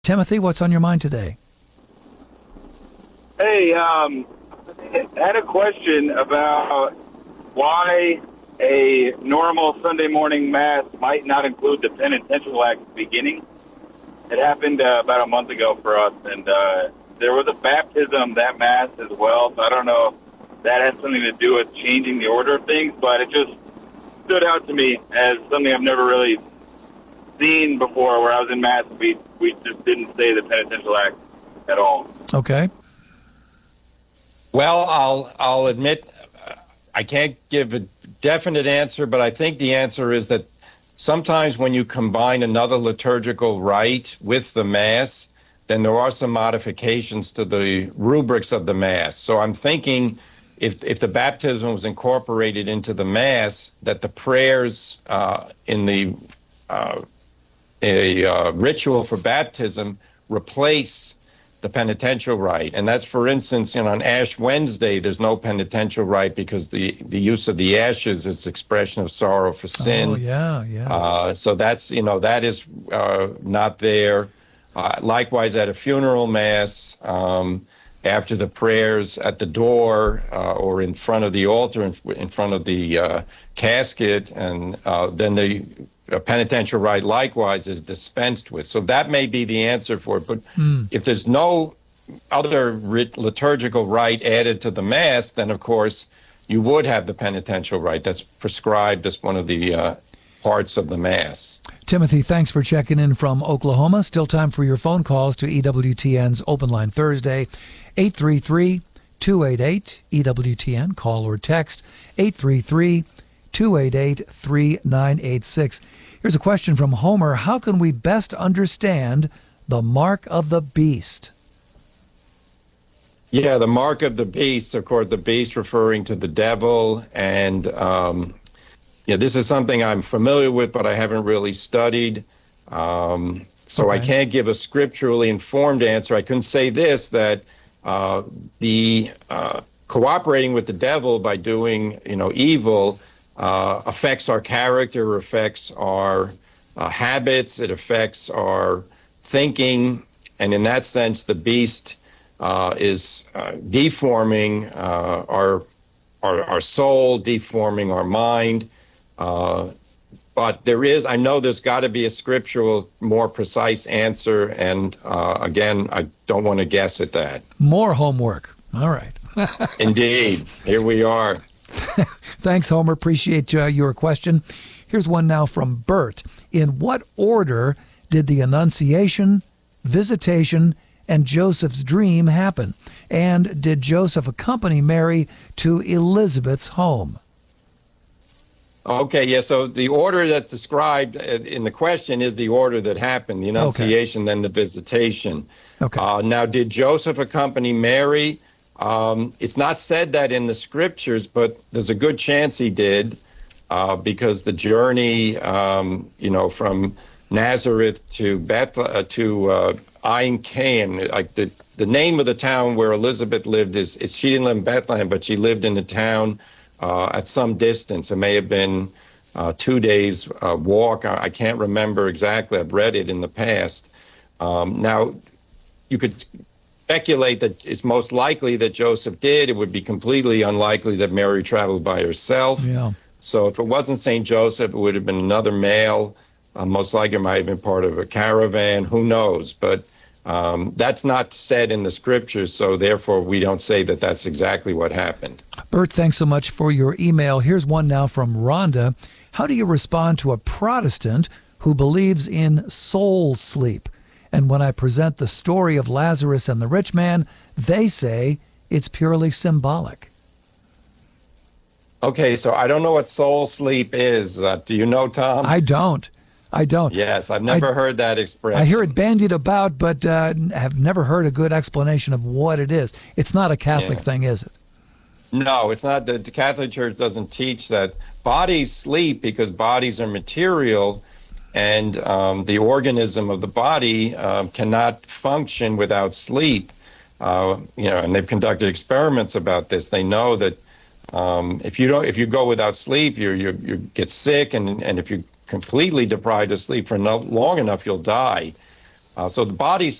Timothy, what's on your mind today? Hey, I had a question about why a normal Sunday morning mass might not include the penitential act beginning. It happened about a month ago for us, and there was a baptism that mass as well, so I don't know if that has something to do with changing the order of things, but it just stood out to me as something I've never really seen before where I was in mass. We just didn't say the penitential act at all. Okay. Well, I'll admit I can't give a definite answer, but I think the answer is that sometimes when you combine another liturgical rite with the Mass, then there are some modifications to the rubrics of the Mass. So I'm thinking if the baptism was incorporated into the Mass, that the prayers in the ritual for baptism replace the penitential rite. And that's, for instance, on Ash Wednesday, there's no penitential rite because the use of the ashes is expression of sorrow for sin. Oh, yeah. So that's, that is not there. Likewise, at a funeral mass, after the prayers at the door or in front of the altar, in front of the casket, and then the penitential rite likewise is dispensed with. So that may be the answer for it. But if there's no other liturgical rite added to the Mass, then of course you would have the penitential rite that's prescribed as one of the parts of the Mass. Timothy, thanks for checking in from Oklahoma. Still time for your phone calls to EWTN's Open Line Thursday, 833-288-EWTN. Call or text 833-288-3986. Here's a question from Homer. How can we best understand the mark of the beast? Yeah, the mark of the beast, of course, the beast referring to the devil. And this is something I'm familiar with, but I haven't really studied. So I can't give a scripturally informed answer. I can say this, that the cooperating with the devil by doing, evil affects our character, affects our habits, it affects our thinking, and in that sense, the beast is deforming our soul, deforming our mind. But I know there's got to be a scriptural, more precise answer, and again, I don't want to guess at that. More homework. All right. Indeed. Here we are. Thanks, Homer. Appreciate your question. Here's one now from Bert. In what order did the Annunciation, Visitation, and Joseph's dream happen? And did Joseph accompany Mary to Elizabeth's home? Okay, yeah, so the order that's described in the question is the order that happened, the Annunciation, then the Visitation. Okay. Now, did Joseph accompany Mary? It's not said that in the scriptures, but there's a good chance he did, because the journey, from Nazareth to Ain Cain, like the name of the town where Elizabeth lived is she didn't live in Bethlehem, but she lived in the town at some distance. It may have been 2 days walk. I can't remember exactly. I've read it in the past. Now, you could speculate that it's most likely that Joseph did. It would be completely unlikely that Mary traveled by herself. Yeah. So if it wasn't St. Joseph, it would have been another male. Most likely it might have been part of a caravan. Who knows? But that's not said in the scriptures, so therefore we don't say that that's exactly what happened. Bert, thanks so much for your email. Here's one now from Rhonda. How do you respond to a Protestant who believes in soul sleep? And when I present the story of Lazarus and the rich man, they say it's purely symbolic. Okay, so I don't know what soul sleep is. Do you know, Tom? I don't. Yes, I've never heard that expression. I hear it bandied about, but have never heard a good explanation of what it is. It's not a Catholic thing, is it? No, it's not. The Catholic Church doesn't teach that. Bodies sleep because bodies are material, and the organism of the body cannot function without sleep. And they've conducted experiments about this. They know that if you go without sleep, you get sick, and if you're completely deprived of sleep for long enough, you'll die. So the body